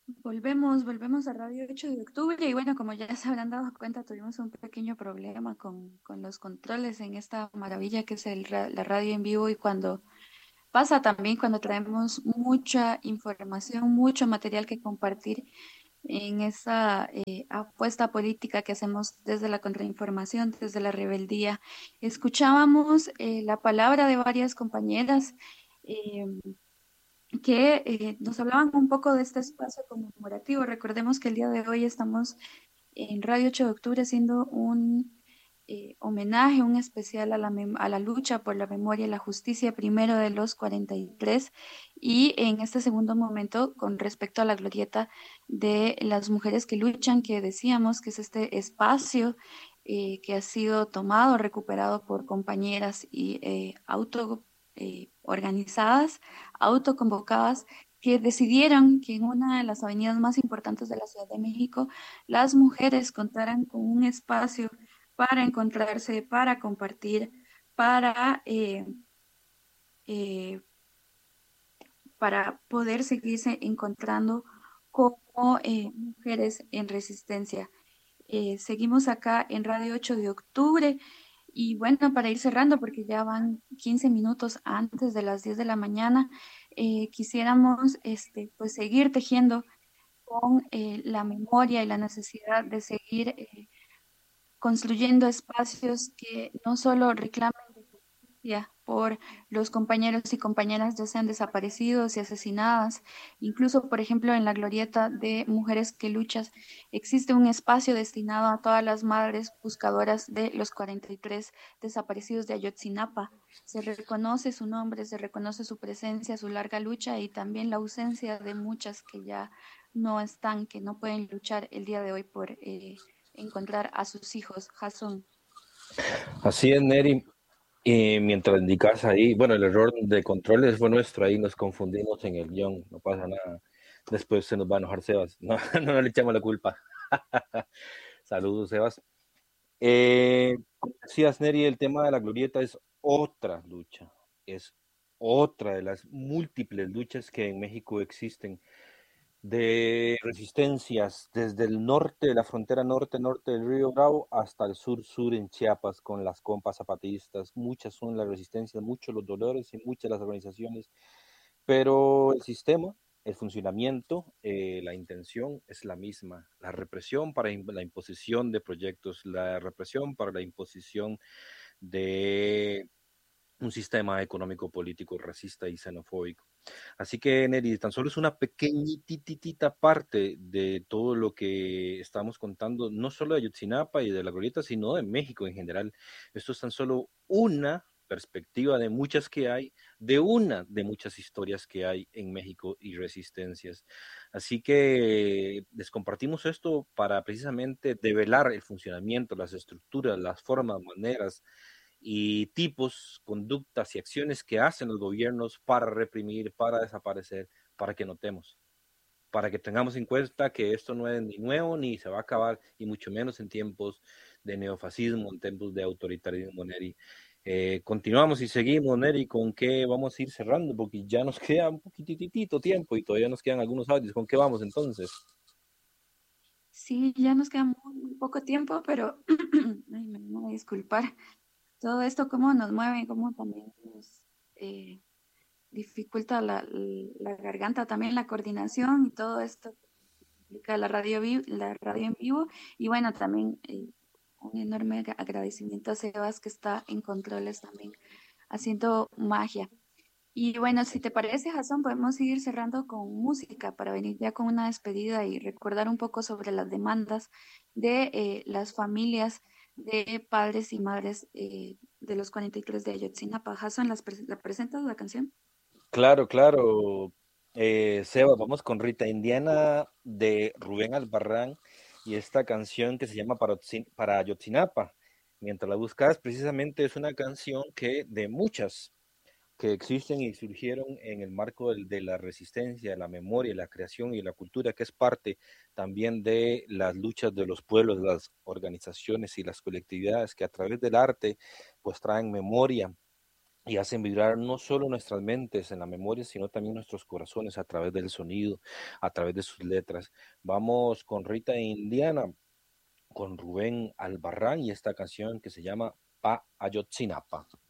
Volvemos a Radio 8 de octubre y bueno, como ya se habrán dado cuenta, tuvimos un pequeño problema con los controles en esta maravilla que es la radio en vivo y cuando pasa también cuando traemos mucha información, mucho material que compartir en esa apuesta política que hacemos desde la contrainformación, desde la rebeldía. Escuchábamos la palabra de varias compañeras. eh, que nos hablaban un poco de este espacio conmemorativo. Recordemos que el día de hoy estamos en Radio 8 de octubre haciendo un homenaje, un especial a la lucha por la memoria y la justicia, primero de los 43, y en este segundo momento, con respecto a la glorieta de las mujeres que luchan, que decíamos que es este espacio que ha sido tomado, recuperado por compañeras y organizadas, autoconvocadas, que decidieron que en una de las avenidas más importantes de la Ciudad de México, las mujeres contaran con un espacio para encontrarse, para compartir, para, eh, eh, para poder seguirse encontrando como mujeres en resistencia. Seguimos acá en Radio 8 de octubre y bueno, para ir cerrando, porque ya van 15 minutos antes de las 10 de la mañana, quisiéramos pues seguir tejiendo con la memoria y la necesidad de seguir construyendo espacios que no solo reclamen justicia por los compañeros y compañeras ya sean desaparecidos y asesinadas, incluso por ejemplo en la glorieta de Mujeres que Luchas existe un espacio destinado a todas las madres buscadoras de los 43 desaparecidos de Ayotzinapa. Se reconoce su nombre, se reconoce su presencia, su larga lucha y también la ausencia de muchas que ya no están, que no pueden luchar el día de hoy por encontrar a sus hijos. Jason. Así es, Neri. Y mientras indicas ahí, bueno, el error de controles fue nuestro, ahí nos confundimos en el guión, no pasa nada. Después se nos va a enojar Sebas. No, no le echamos la culpa. Saludos, Sebas. Como decías, Neri, el tema de la glorieta es otra lucha, es otra de las múltiples luchas que en México existen de resistencias desde el norte, de la frontera norte del río Bravo, hasta el sur en Chiapas, con las compas zapatistas. Muchas son las resistencias, muchos los dolores y muchas las organizaciones, pero el sistema, el funcionamiento, la intención es la misma. La represión para la imposición de proyectos, la represión para la imposición de un sistema económico, político, racista y xenofóbico. Así que, Neri, tan solo es una pequeñitita parte de todo lo que estamos contando, no solo de Ayotzinapa y de la Glorieta, sino de México en general. Esto es tan solo una perspectiva de muchas que hay, de una de muchas historias que hay en México y resistencias. Así que les compartimos esto para precisamente develar el funcionamiento, las estructuras, las formas, maneras y tipos, conductas y acciones que hacen los gobiernos para reprimir, para desaparecer, para que notemos, para que tengamos en cuenta que esto no es ni nuevo ni se va a acabar, y mucho menos en tiempos de neofascismo, en tiempos de autoritarismo, Neri. Continuamos y seguimos, Neri, con qué vamos a ir cerrando, porque ya nos queda un poquitito tiempo y todavía nos quedan algunos audios. ¿Con qué vamos entonces? Sí, ya nos queda muy poco tiempo, pero ay, me voy a disculpar. Todo esto, cómo nos mueve, cómo también nos dificulta la garganta, también la coordinación y todo esto que implica la radio en vivo. Y bueno, también un enorme agradecimiento a Sebas que está en controles también haciendo magia. Y bueno, si te parece, Jason, podemos seguir cerrando con música para venir ya con una despedida y recordar un poco sobre las demandas de las familias de padres y madres de los 43 de Ayotzinapa. Jason, ¿la presentas la canción? Claro. Seba, vamos con Rita Indiana de Rubén Albarrán y esta canción que se llama para Ayotzinapa. Mientras la buscas, precisamente es una canción que de muchas que existen y surgieron en el marco de la resistencia, de la memoria, la creación y la cultura, que es parte también de las luchas de los pueblos, las organizaciones y las colectividades que a través del arte pues traen memoria, y hacen vibrar no solo nuestras mentes en la memoria, sino también nuestros corazones a través del sonido, a través de sus letras. Vamos con Rita Indiana, con Rubén Albarrán y esta canción que se llama Pa Ayotzinapa.